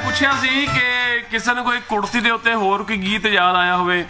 ਪੁੱਛਿਆ ਸੀ ਕਿ ਕਿਸੇ ਨੂੰ ਕੋਈ ਕੁੜਤੀ ਦੇ ਉੱਤੇ ਹੋਰ ਕੋਈ ਗੀਤ ਯਾਦ ਆਇਆ ਹੋਵੇ,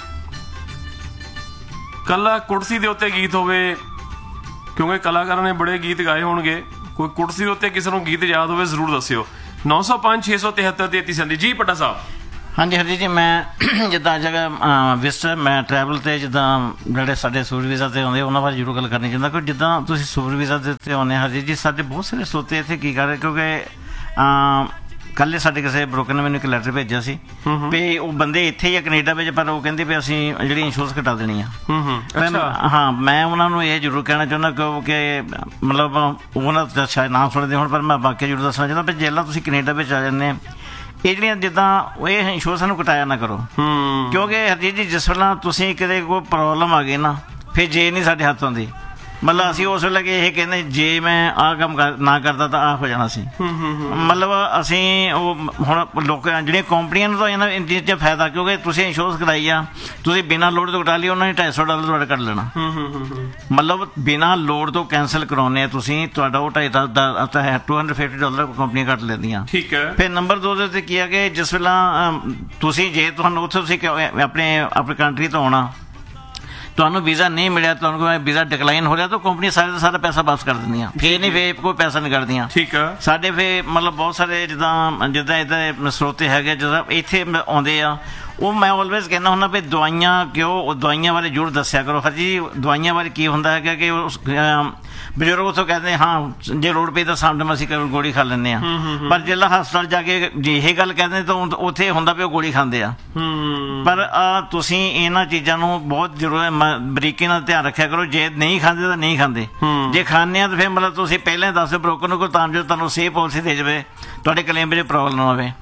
ਕੱਲਾ ਕੁੜਤੀ ਦੇ ਉੱਤੇ ਗੀਤ ਹੋਵੇ, ਕਿਉਂਕਿ ਕਲਾਕਾਰਾਂ ਨੇ ਬੜੇ ਗੀਤ ਗਾਏ ਹੋਣਗੇ। ਕੋਈ ਕੁੜਤੀ ਦੇ ਉੱਤੇ ਕਿਸੇ ਨੂੰ ਗੀਤ ਯਾਦ ਹੋਵੇ ਜ਼ਰੂਰ ਦੱਸਿਓ। 905 673 33 ਜੀ ਪੱਟਾ ਸਾਹਿਬ। ਹਾਂਜੀ ਹਰਜੀਤ ਜੀ, ਮੈਂ ਜਿੱਦਾਂ ਜਗ੍ਹਾ ਵਿਜ਼ਟਰ ਮੈਂ ਟਰੈਵਲ 'ਤੇ ਜਿੱਦਾਂ ਜਿਹੜੇ ਸਾਡੇ ਸੂਰ ਵੀਜ਼ਾ 'ਤੇ ਆਉਂਦੇ ਉਹਨਾਂ ਬਾਰੇ ਜ਼ਰੂਰ ਗੱਲ ਕਰਨੀ ਚਾਹੁੰਦਾ। ਕਿਉਂਕਿ ਜਿੱਦਾਂ ਤੁਸੀਂ ਸੂਰ ਵੀਜ਼ਾ ਦੇ ਉੱਤੇ ਆਉਂਦੇ ਹਰਜੀਤ ਜੀ, ਸਾਡੇ ਬਹੁਤ ਸਾਰੇ ਸਰੋਤੇ ਇੱਥੇ ਕੀ ਕਰ ਰਹੇ, ਕਿਉਂਕਿ ਕੱਲ੍ਹ ਸਾਡੇ ਕਿਸੇ ਬ੍ਰੋਕਰ ਨੇ ਮੈਨੂੰ ਇੱਕ ਲੈਟਰ ਭੇਜਿਆ ਸੀ ਵੀ ਉਹ ਬੰਦੇ ਇੱਥੇ ਹੀ ਆ ਕੈਨੇਡਾ ਵਿੱਚ, ਪਰ ਉਹ ਕਹਿੰਦੇ ਵੀ ਅਸੀਂ ਜਿਹੜੀ ਇੰਸ਼ੋਰੈਂਸ ਘਟਾ ਦੇਣੀ ਆ। ਹਾਂ, ਮੈਂ ਉਹਨਾਂ ਨੂੰ ਇਹ ਜ਼ਰੂਰ ਕਹਿਣਾ ਚਾਹੁੰਦਾ ਕਿਉਂਕਿ ਮਤਲਬ ਉਹਨਾਂ ਦਾ ਸ਼ਾਇਦ ਨਾਮ ਸੁਣਦੇ ਹੋਣ, ਪਰ ਮੈਂ ਬਾਕੀ ਜ਼ਰੂਰ ਦੱਸਣਾ ਚਾਹੁੰਦਾ ਵੀ ਜੇਲਾਂ ਤੁਸੀਂ ਕੈਨੇਡਾ ਵਿੱਚ ਆ ਜਾਂਦੇ ਆ, ਇਹ ਜਿਹੜੀਆਂ ਜਿੱਦਾਂ ਇਹ ਇੰਸ਼ੋਰੈਂਸ ਨੂੰ ਘਟਾਇਆ ਨਾ ਕਰੋ। ਕਿਉਂਕਿ ਹਰਜੀਤ ਜੀ ਜਿਸ ਵੇਲੇ ਤੁਸੀਂ ਕਿਤੇ ਕੋਈ ਪ੍ਰੋਬਲਮ ਆ ਗਈ ਨਾ, ਫਿਰ ਜੇ ਨਹੀਂ ਸਾਡੇ ਹੱਥ ਆਉਂਦੀ, ਮਤਲਬ ਅਸੀਂ ਉਸ ਵੇਲੇ ਇਹ ਕਹਿੰਦੇ ਜੇ ਮੈਂ ਆਹ ਕੰਮ ਨਾ ਕਰਦਾ ਤਾਂ ਆਹ ਹੋ ਜਾਣਾ ਸੀ। ਮਤਲਬ ਅਸੀਂ ਉਹ ਹੁਣ ਲੋਕ ਜਿਹੜੀਆਂ ਕੰਪਨੀਆਂ ਨੂੰ ਤਾਂ ਇਹਨਾਂ ਇਸ ਚੀਜ਼ 'ਚ ਫਾਇਦਾ, ਕਿਉਂਕਿ ਤੁਸੀਂ ਇੰਸ਼ੋਰੈਂਸ ਕਰਾਈ ਆ, ਤੁਸੀਂ ਬਿਨਾਂ ਲੋੜ ਤੋਂ ਕਟਾ ਲਈ, ਉਹਨਾਂ ਨੇ $250 ਤੁਹਾਡਾ ਕੱਢ ਲੈਣਾ। ਮਤਲਬ ਬਿਨਾਂ ਲੋੜ ਤੋਂ ਕੈਂਸਲ ਕਰਾਉਂਦੇ ਆ ਤੁਸੀਂ, ਤੁਹਾਡਾ ਉਹ $250 ਕੰਪਨੀਆਂ ਕੱਟ ਲੈਂਦੀਆਂ। ਠੀਕ ਹੈ। ਫਿਰ ਨੰਬਰ 2 ਦੇ ਉੱਤੇ ਕੀ ਆ ਕਿ ਜਿਸ ਵੇਲੇ ਤੁਸੀਂ ਜੇ ਤੁਹਾਨੂੰ ਉੱਥੇ ਤੁਸੀਂ ਆਪਣੇ ਕੰਟਰੀ ਤੋਂ ਆਉਣਾ, ਤੁਹਾਨੂੰ ਵੀਜ਼ਾ ਨਹੀਂ ਮਿਲਿਆ, ਤੁਹਾਨੂੰ ਕੋਈ ਵੀਜ਼ਾ ਡਿਕਲਾਈਨ ਹੋ ਰਿਹਾ, ਤਾਂ ਕੰਪਨੀ ਸਾਰੇ ਦਾ ਸਾਰਾ ਪੈਸਾ ਵਾਪਸ ਕਰ ਦਿੰਦੀਆਂ, ਫੇਰ ਨਹੀਂ ਫੇਰ ਕੋਈ ਪੈਸਾ ਨਹੀਂ ਕੱਢਦੀਆਂ। ਠੀਕ ਆ। ਸਾਡੇ ਫੇਰ ਮਤਲਬ ਬਹੁਤ ਸਾਰੇ ਜਿੱਦਾਂ ਇੱਦਾਂ ਸਰੋਤੇ ਹੈਗੇ ਜਦੋਂ ਇੱਥੇ ਆਉਂਦੇ ਆ, ਉਹ ਮੈਂ ਆਲਵੇਜ਼ ਕਹਿੰਦਾ ਹੁੰਦਾ ਵੀ ਦਵਾਈਆਂ ਬਾਰੇ ਜ਼ਰੂਰ ਦੱਸਿਆ ਕਰੋ। ਹਰਜੀ ਦਵਾਈਆਂ ਬਾਰੇ ਕੀ ਹੁੰਦਾ ਹੈਗਾ ਕਿ ਬਜ਼ੁਰਗ ਉੱਥੋਂ ਕਹਿੰਦੇ ਹਾਂ ਜੇ ਲੋੜ ਪਈ ਤਾਂ ਸਾਹਮਣੇ ਅਸੀਂ ਗੋਲੀ ਖਾ ਲੈਂਦੇ ਹਾਂ, ਪਰ ਜਿਹੜਾ ਹਸਪਤਾਲ ਜਾ ਕੇ ਜੇ ਇਹ ਗੱਲ ਕਹਿੰਦੇ ਤਾਂ ਉੱਥੇ ਹੁੰਦਾ ਵੀ ਉਹ ਗੋਲੀ ਖਾਂਦੇ ਆ। ਪਰ ਤੁਸੀਂ ਇਹਨਾਂ ਚੀਜ਼ਾਂ ਨੂੰ ਬਹੁਤ ਜ਼ਰੂਰ ਬਰੀਕੀ ਨਾਲ ਧਿਆਨ ਰੱਖਿਆ ਕਰੋ। ਜੇ ਨਹੀਂ ਖਾਂਦੇ ਤਾਂ ਨਹੀਂ ਖਾਂਦੇ, ਜੇ ਖਾਂਦੇ ਆ ਤਾਂ ਫਿਰ ਮਤਲਬ ਤੁਸੀਂ ਪਹਿਲਾਂ ਹੀ ਦੱਸੋ ਬ੍ਰੋਕਰ ਨੂੰ, ਤਾਂ ਜੋ ਤੁਹਾਨੂੰ ਸਹੀ ਪਾਲਿਸੀ ਦੇ ਜਾਵੇ, ਤੁਹਾਡੇ ਕਲੇਮ ਵਿੱਚ ਪ੍ਰੋਬਲਮ ਨਾ ਆਵੇ।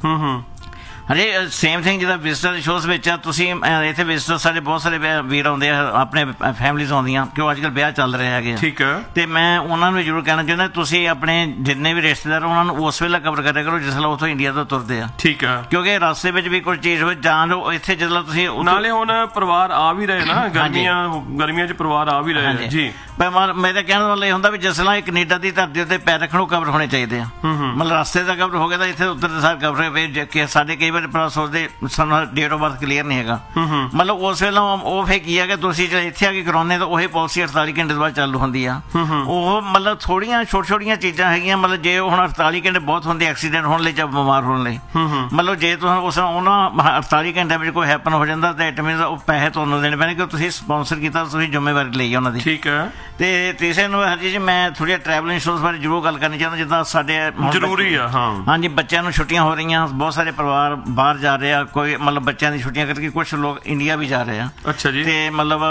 ਹਜੇ ਸੇਮ ਥਿੰਗ ਜਿੱਦਾਂ ਵਿਜ਼ਟਰ ਸ਼ੋਅਸ ਵਿੱਚ ਆ, ਤੁਸੀਂ ਇੱਥੇ ਵਿਜ਼ਟਰ ਸਾਡੇ ਬਹੁਤ ਸਾਰੇ ਵੀਰ ਆਉਂਦੇ ਆ, ਆਪਣੇ ਫੈਮਲੀਜ਼ ਆਉਂਦੀਆਂ, ਕਿਉਂ ਅੱਜ ਕੱਲ੍ਹ ਵਿਆਹ ਚੱਲ ਰਹੇ ਹੈਗੇ। ਠੀਕ ਹੈ। ਤੇ ਮੈਂ ਉਹਨਾਂ ਨੂੰ ਜ਼ਰੂਰ ਕਹਿਣਾ ਚਾਹੁੰਦਾ ਤੁਸੀਂ ਆਪਣੇ ਜਿੰਨੇ ਵੀ ਰਿਸ਼ਤੇਦਾਰ ਉਹਨਾਂ ਨੂੰ ਉਸ ਵੇਲੇ ਕਵਰ ਕਰਿਆ ਕਰੋ ਜਿਸ ਵੇਲੇ ਉੱਥੋਂ ਇੰਡੀਆ ਤੋਂ ਤੁਰਦੇ ਆ। ਠੀਕ ਹੈ। ਕਿਉਂਕਿ ਰਸਤੇ ਵਿੱਚ ਵੀ ਕੋਈ ਚੀਜ਼ ਹੋਵੇ ਜਾਂ ਇੱਥੇ ਜਦੋਂ ਤੁਸੀਂ ਨਾਲੇ ਹੁਣ ਪਰਿਵਾਰ ਆ ਵੀ ਰਹੇ ਨਾ, ਗਰਮੀਆਂ 'ਚ ਪਰਿਵਾਰ ਆ ਵੀ ਰਹੇ ਜੀ। ਮੇਰੇ ਕਹਿਣ ਵਾਲਾ ਇਹ ਹੁੰਦਾ ਵੀ ਜਿਸ ਤਰ੍ਹਾਂ ਕੈਨੇਡਾ ਦੀ ਧਰਤੀ ਉੱਤੇ ਪੈਰ ਰੱਖਣ ਨੂੰ ਕਵਰ ਹੋਣੇ ਚਾਹੀਦੇ ਆ। ਮਤਲਬ ਰਸਤੇ ਦਾ ਕਵਰ ਹੋ ਗਿਆ ਤਾਂ ਇੱਥੇ ਉੱਤਰ ਦੇ ਸਾਰੇ ਕਵਰ। ਸਾਡੇ ਕਈ ਵਾਰ ਸੋਚਦੇ ਸਾਨੂੰ ਡੇਟ ਆਫ ਬਰਥ ਕਲੀਅਰ ਨਹੀਂ ਹੈਗਾ, ਮਤਲਬ ਉਸ ਵੇਲੇ ਉਹ ਫਿਰ ਕੀ ਹੈ ਕਿ ਤੁਸੀਂ ਇੱਥੇ ਆ ਕੇ ਕਰਾਉਂਦੇ ਤਾਂ ਉਹੀ ਪਾਲਿਸੀ 48 ਘੰਟੇ ਤੋਂ ਬਾਅਦ ਚਾਲੂ ਹੁੰਦੀ ਆ। ਉਹ ਮਤਲਬ ਥੋੜੀਆਂ ਛੋਟੀਆਂ ਚੀਜ਼ਾਂ ਹੈਗੀਆਂ, ਮਤਲਬ ਜੇ ਹੁਣ 48 ਘੰਟੇ ਬਹੁਤ ਹੁੰਦੇ ਐਕਸੀਡੈਂਟ ਹੋਣ ਲਈ ਜਾਂ ਬਿਮਾਰ ਹੋਣ ਲਈ, ਮਤਲਬ ਜੇ ਤੁਸੀਂ ਉਹਨਾਂ 48 ਘੰਟਿਆਂ ਵਿੱਚ ਕੋਈ ਹੈਪਨ ਹੋ ਜਾਂਦਾ ਤਾਂ ਇਟ ਮੀਨਸ ਉਹ ਪੈਸੇ ਤੁਹਾਨੂੰ ਦੇਣੇ ਪੈਣੇ, ਕਿਉਂਕਿ ਤੁਸੀਂ ਸਪਾਂਸਰ ਕੀਤਾ, ਤੁਸੀਂ ਜ਼ਿੰਮੇਵਾਰੀ ਲਈ ਉਹਨਾਂ ਦੀ। ਠੀਕ ਹੈ। ਤੇ ਤੀਸਰੇ ਨੂੰ ਹਰਜੀਤ ਜੀ ਮੈਂ ਥੋੜ੍ਹੀ ਟਰੈਵਲ ਇੰਸ਼ੋਰੈਂਸ ਬਾਰੇ ਜ਼ਰੂਰ ਗੱਲ ਕਰਨੀ ਚਾਹੁੰਦਾ। ਜਿੱਦਾਂ ਸਾਡੇ ਜ਼ਰੂਰੀ ਆ ਹਾਂਜੀ ਬੱਚਿਆਂ ਨੂੰ ਛੁੱਟੀਆਂ ਹੋ ਰਹੀਆਂ, ਬਹੁਤ ਸਾਰੇ ਪਰਿਵਾਰ ਬਾਹਰ ਜਾ ਰਹੇ ਆ, ਕੋਈ ਮਤਲਬ ਬੱਚਿਆਂ ਦੀ ਛੁੱਟੀਆਂ ਕਰਕੇ ਕੁਛ ਲੋਕ ਇੰਡੀਆ ਵੀ ਜਾ ਰਹੇ ਆ। ਅੱਛਾ ਜੀ। ਤੇ ਮਤਲਬ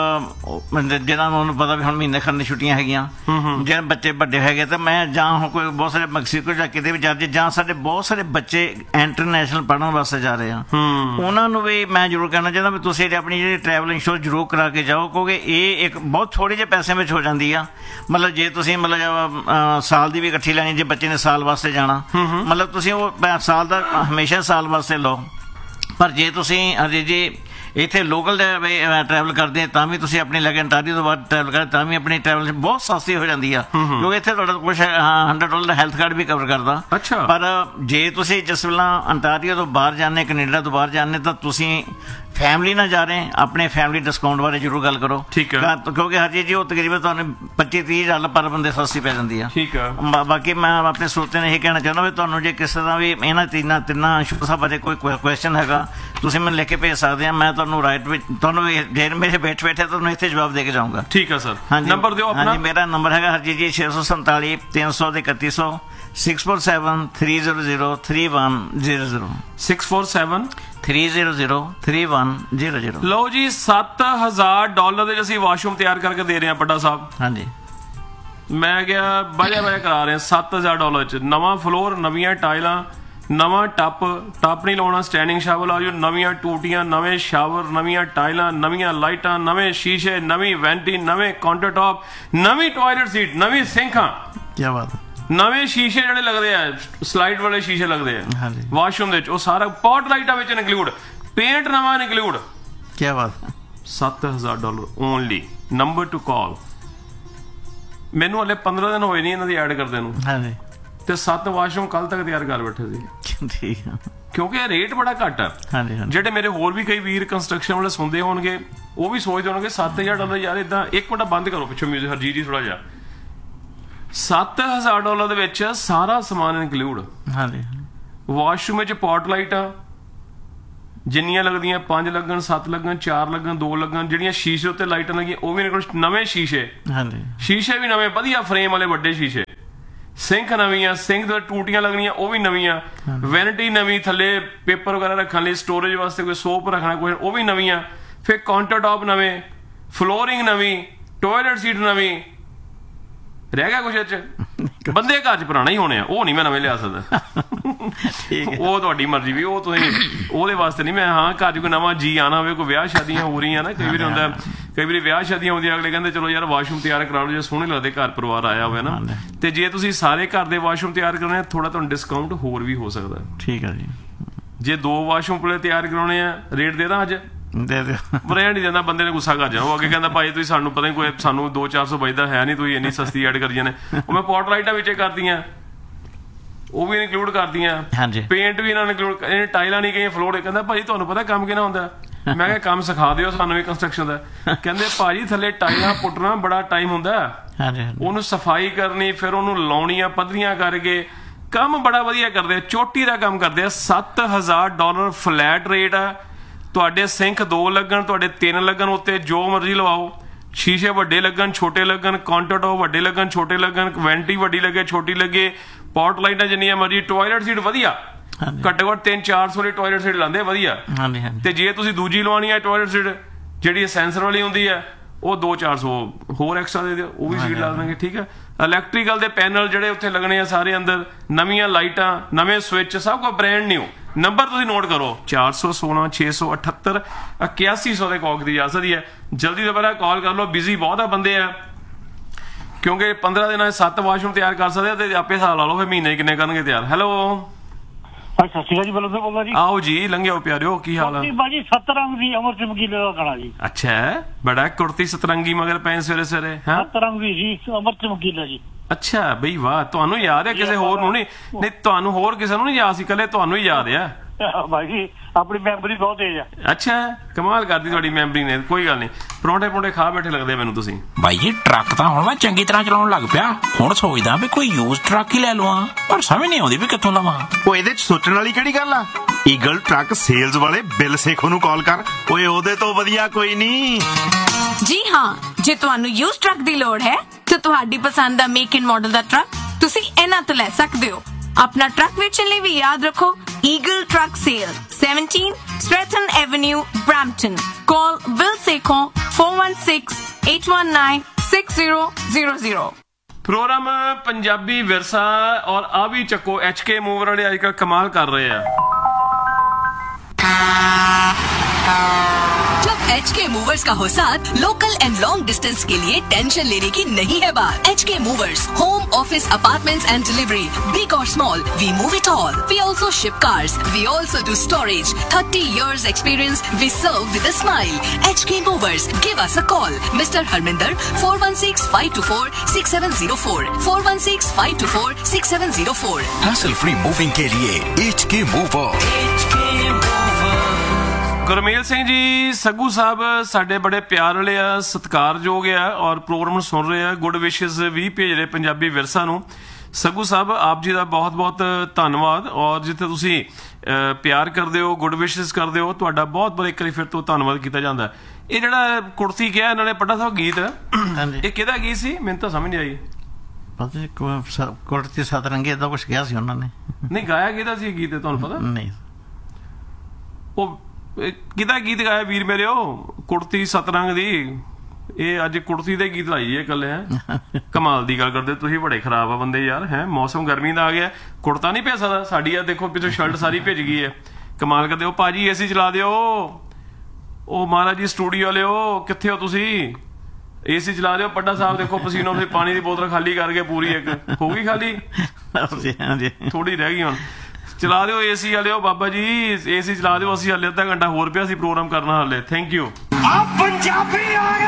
ਜਿਹਨਾਂ ਨੂੰ ਪਤਾ ਵੀ ਹੁਣ ਮਹੀਨੇ ਖੰਡ ਦੀ ਛੁੱਟੀਆਂ ਹੈਗੀਆਂ, ਜਿਹੜੇ ਬੱਚੇ ਵੱਡੇ ਹੈਗੇ, ਤਾਂ ਮੈਂ ਜਾਂ ਹੁਣ ਕੋਈ ਬਹੁਤ ਸਾਰੇ ਮੈਕਸੀਕੋ ਜਾਂ ਕਿਤੇ ਵੀ ਜਾ ਰਹੇ, ਜਾਂ ਸਾਡੇ ਬਹੁਤ ਸਾਰੇ ਬੱਚੇ ਇੰਟਰਨੈਸ਼ਨਲ ਪੜ੍ਹਨ ਵਾਸਤੇ ਜਾ ਰਹੇ ਆ, ਉਹਨਾਂ ਨੂੰ ਵੀ ਮੈਂ ਜ਼ਰੂਰ ਕਹਿਣਾ ਚਾਹੁੰਦਾ ਵੀ ਤੁਸੀਂ ਆਪਣੀ ਜਿਹੜੀ ਟਰੈਵਲ ਇੰਸ਼ੋਰੈਂਸ ਜ਼ਰੂਰ ਕਰਾ ਕੇ ਜਾਓ, ਕਿਉਂਕਿ ਇਹ ਇੱਕ ਬਹੁਤ ਥੋੜ੍ਹੇ ਜਿਹੇ ਪੈਸੇ ਵਿੱਚ ਹੋ ਜਾਂਦੀ ਆ। ਮਤਲਬ ਜੇ ਤੁਸੀਂ ਮਤਲਬ ਸਾਲ ਦੀ ਵੀ ਇਕੱਠੀ ਲੈਣੀ, ਜੇ ਬੱਚੇ ਨੇ ਸਾਲ ਵਾਸਤੇ ਜਾਣਾ, ਮਤਲਬ ਤੁਸੀਂ ਉਹ ਸਾਲ ਦਾ ਹਮੇਸ਼ਾ ਸਾਲ ਵਾਸਤੇ ਲਓ। ਪਰ ਜੇ ਤੁਸੀਂ ਅਜੇ ਜੇ ਇੱਥੇ ਲੋਕਲ ਟਰੈਵਲ ਕਰਦੇ ਤਾਂ ਵੀ ਤੁਸੀਂ ਆਪਣੀ ਲੈ ਕੇ ਅੰਟਾਰੀਓ ਤੋਂ ਬਾਅਦ ਟਰੈਵਲ ਕਰਦੇ ਤਾਂ ਵੀ ਆਪਣੀ ਟਰੈਵਲ ਬਹੁਤ ਸਸਤੀ ਹੋ ਜਾਂਦੀ ਆ, ਕਿਉਂਕਿ ਇੱਥੇ ਤੁਹਾਡਾ ਕੁਛ $100 ਦਾ ਹੈਲਥ ਕਾਰਡ ਵੀ ਕਵਰ ਕਰਦਾ। ਅੱਛਾ। ਪਰ ਜੇ ਤੁਸੀਂ ਜਿਸ ਵੇਲੇ ਅੰਟਾਰੀਓ ਤੋਂ ਬਾਹਰ ਜਾਂਦੇ, ਕੈਨੇਡਾ ਤੋਂ ਬਾਹਰ ਜਾਂਦੇ, ਤਾਂ ਤੁਸੀਂ ਫੈਮਿਲੀ ਨਾਲ ਜਾ ਰਹੇ, ਆਪਣੇ ਫੈਮਿਲੀ ਡਿਸਕਾਊਂਟ ਬਾਰੇ ਜ਼ਰੂਰ ਗੱਲ ਕਰੋ। ਠੀਕ ਹੈ। ਕਿਉਂਕਿ ਹਰਜੀਤ ਜੀ ਉਹ ਤਕਰੀਬਨ ਤੁਹਾਨੂੰ $25-30 ਪਰ ਬੰਦੇ ਸਸਤੀ ਪੈ ਜਾਂਦੀ ਆ। ਠੀਕ ਹੈ। ਬਾਕੀ ਮੈਂ ਆਪਣੇ ਸਰੋਤਿਆਂ ਨੂੰ ਇਹ ਕਹਿਣਾ ਚਾਹੁੰਦਾ ਵੀ ਤੁਹਾਨੂੰ ਜੇ ਕਿਸੇ ਦਾ ਵੀ ਇਹਨਾਂ ਤਿੰਨਾਂ ਇੰਸ਼ੋਰੈਂਸਾਂ ਬਾਰੇ ਕੋਈ ਕੁਐਸਚਨ ਹੈਗਾ, ਤੁਸੀਂ ਮੈਨੂੰ ਲਿਖ ਕੇ ਭੇਜ ਸਕਦੇ ਆ। ਮੈਂ ਤੁਹਾਨੂੰ ਰਾਈਟ ਵਿੱਚ ਤੁਹਾਨੂੰ ਜੇ ਮੇਰੇ ਬੈਠੇ ਤੁਹਾਨੂੰ ਇੱਥੇ ਜਵਾਬ ਦੇ ਕੇ ਜਾਊਂਗਾ। ਠੀਕ ਹੈ ਸਰ। ਹਾਂਜੀ ਨੰਬਰ ਦਿਓ ਆਪਣਾ। ਹਾਂਜੀ ਮੇਰਾ ਨੰਬਰ ਹੈਗਾ ਹਰਜੀਤ ਜੀ 647 300 ਤੇ 3100 647 300 3100 647 300 ਲਓ ਜੀ $7,000 ਦੇ ਅਸੀਂ ਵਾਸ਼ਰੂਮ ਤਿਆਰ ਕਰਕੇ ਦੇ ਰਹੇ ਹਾਂ ਪੱਟਾ ਸਾਹਿਬ। ਹਾਂਜੀ ਮੈਂ ਗਿਆ ਬਾਜਾ ਕਰਾ ਰਹੇ $7,000 ਚ ਨਵਾਂ ਫਲੋਰ, ਨਵੀਆਂ ਟਾਈਲਾਂ, ਨਵਾਂ ਟੱਪ ਨਹੀਂ ਲਾਉਣਾ, ਸਟੈਂਡਿੰਗ ਸ਼ਾਵਰ ਲਾ ਜਾਓ, ਨਵੀਆਂ ਟੂਟੀਆਂ, ਨਵੇਂ ਸ਼ਾਵਰ, ਨਵੀਆਂ ਟਾਈਲਾਂ, ਨਵੀਆਂ ਲਾਈਟਾਂ, ਨਵੇਂ ਸ਼ੀਸ਼ੇ, ਨਵੀਂ ਵੈਂਟੀ, ਨਵੇਂ ਕਾਊਂਟਰ ਟਾਪ, ਨਵੀਂ ਟਾਇਲਟ ਸੀਟ, ਨਵੀਂ ਸਿੰਕਾਂ, ਕੀ ਬਾਤ, ਨਵੇਂ ਸ਼ੀਸ਼ੇ ਜਿਹੜੇ ਲੱਗਦੇ ਆ ਸਲਾਈਡ ਵਾਲੇ ਸ਼ੀਸ਼ੇ ਲੱਗਦੇ ਆ ਵਾਸ਼ਰੂਮ ਦੇ ਵਿੱਚ, ਉਹ ਸਾਰਾ ਪੌਟ ਲਾਈਟਾਂ ਵਿੱਚ ਇਨਕਲੂਡ, ਪੇਂਟ ਨਵਾਂ ਇਨਕਲੂਡ। ਕੀ ਬਾਤ। $7,000 ਓਨਲੀ। ਨੰਬਰ ਟੂ ਕਾਲ। ਮੈਨੂੰ ਹਲੇ 15 ਦਿਨ ਹੋਏ ਨਹੀਂ ਇਹਨਾਂ ਦੀ ਐਡ ਕਰਦੇ ਨੂੰ, ਤੇ 7 ਵਾਸ਼ਰੂਮ ਕੱਲ ਤੱਕ ਤਿਆਰ ਕਰ ਬੈਠੇ ਸੀ। ਠੀਕ ਆ, ਕਿਉਂਕਿ ਇਹ ਰੇਟ ਬੜਾ ਘੱਟ ਆ। ਜਿਹੜੇ ਮੇਰੇ ਹੋਰ ਵੀ ਕਈ ਵੀਰ ਕੰਸਟਰਕਸ਼ਨ ਵਾਲੇ ਸੁਣਦੇ ਹੋਣਗੇ ਉਹ ਵੀ ਸੋਚਦੇ ਹੋਣਗੇ $7,000 ਯਾਰ ਇਦਾਂ। ਇੱਕ ਮਿੰਟ ਬੰਦ ਕਰੋ ਪਿੱਛੋਂ ਮਿਊਜ਼ਿਕ ਹਰਜੀਤ ਜੀ ਥੋੜਾ ਜਿਹਾ। $7,000 ਦੇ ਵਿੱਚ ਸਾਰਾ ਸਮਾਨ ਇਨਕਲੂਡ। ਵਾਸ਼ਰੂਮ ਵਿੱਚ ਪੋਟ ਲਾਈਟ ਆ ਜਿੰਨੀਆਂ ਲੱਗਦੀਆਂ, 5 ਲੱਗਣ, 7 ਲੱਗਣ, 4 ਲੱਗਣ, 2 ਲੱਗਣ। ਜਿਹੜੀਆਂ ਸ਼ੀਸ਼ੇ ਉੱਤੇ ਲਾਈਟਾਂ ਲੱਗੀਆਂ ਉਹ ਵੀ ਨਿਕਲ, ਨਵੇਂ ਸ਼ੀਸ਼ੇ, ਸ਼ੀਸ਼ੇ ਵੀ ਨਵੇਂ ਵਧੀਆ ਫਰੇਮ ਵਾਲੇ ਵੱਡੇ ਸ਼ੀਸ਼ੇ। ਸਿੰਕ ਨਵੀਆਂ, ਸਿੰਕ ਦੇ ਟੂਟੀਆਂ ਲੱਗਣੀਆਂ ਉਹ ਵੀ ਨਵੀਆਂ। ਵੈਨਿਟੀ ਨਵੀਂ, ਥੱਲੇ ਪੇਪਰ ਵਗੈਰਾ ਰੱਖਣ ਲਈ, ਸਟੋਰੇਜ ਵਾਸਤੇ ਕੋਈ ਸੋਪ ਰੱਖਣਾ ਕੋਈ, ਉਹ ਵੀ ਨਵੀਆਂ। ਫਿਰ ਕਾਊਂਟਰ ਟੌਪ ਨਵੇਂ, ਫਲੋਰਿੰਗ ਨਵੀਂ, ਟੋਇਲਟ ਸੀਟ ਨਵੀਂ। ਰਹਿ ਗਿਆ ਕੁਛ ਇਹ ਚ? ਬੰਦੇ ਘਰ ਚ ਪੁਰਾਣਾ ਹੀ ਹੋਣੇ ਆ, ਉਹ ਨਹੀਂ ਮੈਂ ਨਵੇਂ ਲਿਆ ਸਕਦਾ। ਉਹ ਤੁਹਾਡੀ ਮਰਜ਼ੀ ਵੀ, ਉਹ ਤੁਸੀਂ ਉਹਦੇ ਵਾਸਤੇ ਨਹੀਂ ਮੈਂ। ਹਾਂ, ਘਰ ਚ ਕੋਈ ਨਵਾਂ ਜੀ ਆਣਾ ਹੋਵੇ, ਕੋਈ ਵਿਆਹ ਸ਼ਾਦੀਆਂ ਹੋ ਰਹੀਆਂ ਨਾ, ਕਈ ਵਾਰੀ ਹੁੰਦਾ, ਕਈ ਵਾਰੀ ਵਿਆਹ ਸ਼ਾਦੀਆਂ ਆਉਂਦੀਆਂ, ਅਗਲੇ ਕਹਿੰਦੇ ਚਲੋ ਯਾਰ ਵਾਸ਼ਰੂਮ ਤਿਆਰ ਕਰਾ ਲਓ ਜੇ ਸੋਹਣੇ ਲੱਗਦੇ ਘਰ ਪਰਿਵਾਰ ਆਇਆ ਹੋਵੇ ਨਾ। ਤੇ ਜੇ ਤੁਸੀਂ ਸਾਰੇ ਘਰ ਦੇ ਵਾਸ਼ਰੂਮ ਤਿਆਰ ਕਰਾਉਣੇ, ਥੋੜਾ ਤੁਹਾਨੂੰ ਡਿਸਕਾਊਂਟ ਹੋਰ ਵੀ ਹੋ ਸਕਦਾ। ਠੀਕ ਹੈ ਜੀ। ਜੇ 2 ਵਾਸ਼ਰੂਮ ਪੂਰੇ ਤਿਆਰ ਕਰਾਉਣੇ ਆ, ਰੇਟ ਦੇ ਦਾਂ ਅੱਜ? ਦੇ ਦਿਓ। ਰਹਿਣ ਨਹੀਂ ਦਿੰਦਾ, ਬੰਦੇ ਨੇ ਗੁੱਸਾ ਕਰ ਜਾਣਾ। ਉਹ ਅੱਗੇ ਕਹਿੰਦਾ ਭਾਈ ਤੁਸੀਂ ਸਾਨੂੰ ਪਤਾ ਨਹੀਂ, ਕੋਈ ਸਾਨੂੰ 200-400 ਬਚਦਾ ਹੈ ਨਹੀਂ, ਤੁਸੀਂ ਇੰਨੀ ਸਸਤੀ ਐਡ ਕਰੀ ਜਾਂਦੇ। ਉਹ ਮੈਂ ਪੋਟ ਲਾਈਟਾਂ ਵਿੱਚ ਕਰਦੀਆਂ, ਉਹ ਵੀ ਇਨਕਲੂਡ ਕਰਦੀਆਂ। ਪੇਂਟ ਵੀ ਇਹਨਾਂ ਨੇ ਇਨਕਲੂਡ, ਟਾਈਲਾਂ ਨਹੀਂ ਗਈਆਂ, ਫਲੋਰ। ਕਹਿੰਦਾ ਭਾਜੀ ਤੁਹਾਨੂੰ ਪਤਾ ਕੰਮ ਕਿਹਨਾਂ ਹੁੰਦਾ? ਮੈਂ ਕਿਹਾ ਕੰਮ ਸਿਖਾ ਦਿਓ ਸਾਨੂੰ ਵੀ ਕੰਸਟਰਕਸ਼ਨ ਦਾ। ਕਹਿੰਦੇ ਭਾਜੀ ਥੱਲੇ ਟਾਈਲਾਂ ਪੁੱਟਣਾ ਬੜਾ ਟਾਈਮ ਹੁੰਦਾ, ਉਹਨੂੰ ਸਫਾਈ ਕਰਨੀ, ਫਿਰ ਉਹਨੂੰ ਲਾਉਣੀਆਂ ਪੱਧਰੀਆਂ ਕਰਕੇ। ਕੰਮ ਬੜਾ ਵਧੀਆ ਕਰਦੇ ਆ, ਚੋਟੀ ਦਾ ਕੰਮ ਕਰਦੇ ਆ। $7,000 ਫਲੈਟ ਰੇਟ ਆ। ਤੁਹਾਡੇ ਸਿੰਕ 2 ਲੱਗਣ, ਤੁਹਾਡੇ 3 ਲੱਗਣ, ਉੱਤੇ ਜੋ ਮਰਜ਼ੀ ਲਵਾਓ। ਸ਼ੀਸ਼ੇ ਵੱਡੇ ਲੱਗਣ, ਛੋਟੇ ਲੱਗਣ, ਕਾਊਂਟਰ ਟੌਪ ਵੱਡੇ ਲੱਗਣ, ਛੋਟੇ ਲੱਗਣ, ਵੈਂਟੀ ਵੱਡੀ ਲੱਗੇ, ਛੋਟੀ ਲੱਗੇ, ਪੋਟ ਲਾਈਟਾਂ ਜਿੰਨੀਆਂ ਮਰਜ਼ੀ, ਟੋਇਲਟ ਸੀਟ ਵਧੀਆ, ਘੱਟੋ ਘੱਟ 300-400 ਦੀ ਟੋਇਲਟ ਸੀਟ ਲਾਉਂਦੇ ਵਧੀਆ। ਤੇ ਜੇ ਤੁਸੀਂ ਦੂਜੀ ਲਵਾਉਣੀ ਹੈ ਟੋਇਲਟ ਸੀਟ ਜਿਹੜੀ ਸੈਂਸਰ ਵਾਲੀ ਹੁੰਦੀ ਹੈ, ਉਹ 200-400 ਹੋਰ ਐਕਸਟਰਾ ਦੇ ਦਿਓ, ਉਹ ਵੀ ਸੀਟ ਲਾ ਦੇਣਗੇ। ਠੀਕ ਹੈ। ਇਲੈਕਟ੍ਰੀਕਲ ਦੇ ਪੈਨਲ ਜਿਹੜੇ ਉੱਥੇ ਲੱਗਣੇ ਆ ਸਾਰੇ ਅੰਦਰ, ਨਵੀਆਂ ਲਾਈਟਾਂ, ਨਵੇਂ ਸਵਿਚ, ਸਭ ਕੁਝ ਬ੍ਰੈਂਡ ਨਿਊ। ਨੰਬਰ ਤੁਸੀਂ ਨੋਟ ਕਰੋ, 416 678 8100 ਦੇ ਕਾਲ ਦੀ ਇਜਾਜ਼ਤ ਹੀ ਹੈ। ਜਲਦੀ ਤੋਂ ਪਹਿਲਾਂ ਕਾਲ ਕਰ ਲਓ, ਬਿਜ਼ੀ ਬਹੁਤ ਆ ਬੰਦੇ ਆ, ਕਿਉਂਕਿ 15 ਦਿਨਾਂ 'ਚ 7 ਵਾਸ਼ਰੂਮ ਤਿਆਰ ਕਰ ਸਕਦੇ ਆ ਤੇ ਆਪੇ ਹਿਸਾਬ ਲਾ ਲਓ ਫਿਰ ਮਹੀਨੇ ਕਿੰਨੇ ਕਰਨਗੇ ਤਿਆਰ। ਹੈਲੋ, ਸਤਿ ਸ਼੍ਰੀ ਅਕਾਲ ਜੀ, ਬਲਦ ਬੋਲਦਾ ਜੀ। ਆਓ ਜੀ, ਲੰਘਿਓ ਪਿਆਰਿਓ, ਕੀ ਹਾਲ ਆ? ਬਾਜੀ ਸਤਰੰਗ ਦੀ ਅਮਰ ਚਮਕੀਲੇ ਦਾ ਗਾਣਾ ਜੀ। ਅੱਛਾ, ਬੜਾ ਕੁੜਤੀ ਸਤਰੰਗੀ ਮਗਰ ਪੈਣ ਸਵੇਰੇ ਸਵੇਰੇ। ਸਤਰੰਗ ਦੀ ਜੀ, ਅਮਰ ਚਮਕੀਲਾ ਜੀ। ਅੱਛਾ ਬਈ ਵਾਹ, ਤੁਹਾਨੂੰ ਯਾਦ ਹੈ, ਕਿਸੇ ਹੋਰ ਨੂੰ ਨਹੀਂ? ਨਹੀਂ, ਤੁਹਾਨੂੰ ਹੋਰ ਕਿਸੇ ਨੂੰ ਨਹੀਂ ਯਾਦ ਸੀ, ਇਕੱਲੇ ਤੁਹਾਨੂੰ ਹੀ ਯਾਦ ਆ? ਭਾਈ ਆਪਣੀ ਮੈਮਰੀ ਬਹੁਤ ਤੇਜ਼ ਆ। ਅੱਛਾ, ਕਮਾਲ ਕਰਦੀ ਤੁਹਾਡੀ ਮੈਮਰੀ ਨੇ। ਕੋਈ ਗੱਲ ਨਹੀਂ, ਪਰੌਂਠੇ ਪਰੌਂਠੇ ਖਾ ਬੈਠੇ ਲੱਗਦੇ ਮੈਨੂੰ ਤੁਸੀਂ। ਬਾਈ ਜੀ ਟਰੱਕ ਤਾਂ ਹੁਣ ਮੈਂ ਚੰਗੀ ਤਰ੍ਹਾਂ ਚਲਾਉਣ ਲੱਗ ਪਿਆ। ਹੁਣ ਸੋਚਦਾ ਵੀ ਕੋਈ ਯੂਜ਼ ਟਰੱਕ ਹੀ ਲੈ ਲਵਾਂ, ਪਰ ਸਮਝ ਨਹੀਂ ਆਉਂਦੀ ਵੀ ਕਿੱਥੋਂ ਲਵਾਂ। ਉਹ ਇਹਦੇ 'ਚ ਸੋਚਣ ਵਾਲੀ ਕਿਹੜੀ ਗੱਲ ਆ? ਈਗਲ ਟਰੱਕ ਸੇਲਜ਼ ਵਾਲੇ ਬਿਲ ਸੇਖੋ ਨੂੰ ਕਾਲ ਕਰ, ਓਏ ਉਹਦੇ ਤੋਂ ਵਧੀਆ ਕੋਈ ਨਹੀਂ। ਜੀ ਹਾਂ, ਜੇ ਤੁਹਾਨੂੰ ਯੂਜ਼ ਟਰੱਕ ਦੀ ਲੋੜ ਹੈ ਤਾਂ ਤੁਹਾਡੀ ਪਸੰਦ ਦਾ make and model the truck ਤੁਸੀਂ ਇਹਨਾਂ ਤੋਂ ਲੈ ਸਕਦੇ ਹੋ। ਆਪਣਾ ਟਰੱਕ ਵੇਚਣ ਲਈ ਵੀ ਯਾਦ ਰੱਖੋ, eagle truck sale, 17 Stratton Avenue, Brampton. Call Bill Sekho 416-819-6000. Programme Punjabi ਵਿਰਸਾ ਔਰ ਆ ਵੀ ਚੱਕੋ। HK ਮੂਵਰ ਵਾਲੇ ਅੱਜ ਕੱਲ੍ਹ ਕਮਾਲ ਕਰ ਰਹੇ ਆ। जब HK मूवर्स का हो साथ, लोकल एंड लॉन्ग डिस्टेंस के लिए टेंशन लेने की नहीं है बात। HK movers, home, office, apartments and delivery, big और small, we move it all. We also ship cars. We also do storage. 30 years experience. We serve with a smile. HK Movers. Give us a call. Mr. Harminder, 416-524-6704. 416-524-6704. Hassle free moving के लिए HK Mover. Gurmel Singh ji Saggu ਸਾਹਿਬ ਸਾਡੇ ਬੜੇ ਪਿਆਰ ਵਾਲੇ ਆ, ਸਤਿਕਾਰਯੋਗ ਆ, ਔਰ ਪ੍ਰੋਗਰਾਮ ਨੂੰ ਸੁਣ ਰਹੇ ਆ। ਗੁੱਡ ਵਿਸ਼ੇਸ ਵੀ ਭੇਜ ਰਹੇ ਪੰਜਾਬੀ ਵਿਰਸਾ ਨੂੰ। ਸੱਗੂ ਸਾਹਿਬ ਆਪ ਜੀ ਦਾ ਬਹੁਤ ਬਹੁਤ ਧੰਨਵਾਦ, ਔਰ ਜਿੱਥੇ ਤੁਸੀਂ ਪਿਆਰ ਕਰਦੇ ਹੋ, ਗੁੱਡ ਵਿਸ਼ੇਸ ਕਰਦੇ ਹੋ, ਤੁਹਾਡਾ ਬਹੁਤ ਬਹੁਤ ਇੱਕ ਵਾਰੀ ਫਿਰ ਤੋਂ ਧੰਨਵਾਦ ਕੀਤਾ ਜਾਂਦਾ। ਇਹ ਜਿਹੜਾ ਕੁੜਤੀ ਕਿਹਾ ਇਹਨਾਂ ਨੇ ਪੱਟਾ ਸਾਹਿਬ ਗੀਤ, ਇਹ ਕਿਹਦਾ ਗੀਤ ਸੀ? ਮੈਨੂੰ ਤਾਂ ਸਮਝ ਨਹੀਂ ਆਈ। ਕੁੜਤੀ ਸਤਰੰਗੀ ਏਦਾਂ ਕੁਛ ਕਿਹਾ ਸੀ ਉਹਨਾਂ ਨੇ। ਨਹੀਂ, ਗਾਇਆ ਕਿਹਦਾ ਸੀ ਗੀਤ ਤੁਹਾਨੂੰ ਪਤਾ? ਨਹੀਂ। ਉਹ ਕਿਹਦਾ ਗੀਤ ਗਾਇਆ ਵੀਰ ਮੇਰੇ? ਉਹ ਕੁੜਤੀ ਸਤਰੰਗ ਦੀ। ਇਹ ਅੱਜ ਕੁੜਤੀ ਦੇ ਗੀਤ ਲਾਈ ਹੈ ਇਕੱਲੇ। ਹੈ ਕਮਾਲ ਦੀ ਗੱਲ ਕਰਦੇ ਤੁਸੀਂ, ਬੜੇ ਖਰਾਬ ਆ ਬੰਦੇ ਯਾਰ। ਹੈ ਮੌਸਮ ਗਰਮੀ ਦਾ ਆ ਗਿਆ, ਕੁੜਤਾ ਨਹੀਂ ਪੈ ਸਕਦਾ। ਸਾਡੀ ਆ ਦੇਖੋ ਪਿੱਛੋਂ ਸ਼ਰਟ ਸਾਰੀ ਭਿੱਜ ਗਈ ਹੈ। ਕਮਾਲ ਕਰਦੇ ਹੋ। ਭਾਜੀ ਏਸੀ ਚਲਾ ਦਿਓ। ਉਹ ਮਹਾਰਾਜ ਜੀ ਸਟੂਡੀਓ ਵਾਲਿਓ, ਕਿੱਥੇ ਹੋ ਤੁਸੀਂ? ਏਸੀ ਚਲਾ ਦਿਓ। ਪੱਡਾ ਸਾਹਿਬ ਦੇਖੋ ਪਸੀਨੋਂ ਫਿਰ ਪਾਣੀ ਦੀ ਬੋਤਲ ਖਾਲੀ ਕਰਕੇ ਪੂਰੀ ਇੱਕ ਹੋ ਗਈ ਖਾਲੀ, ਥੋੜੀ ਰਹਿ ਗਈ ਹੁਣ। ਚਲਾ ਦਿਓ ਏਸੀ ਵਾਲਿਓ, ਬਾਬਾ ਜੀ ਏਸੀ ਚਲਾ ਦਿਓ। ਅਸੀਂ ਹਾਲੇ ਅੱਧਾ ਘੰਟਾ ਹੋਰ ਪਿਆ ਸੀ ਪ੍ਰੋਗਰਾਮ ਕਰਨਾ ਹਾਲੇ। Thank you.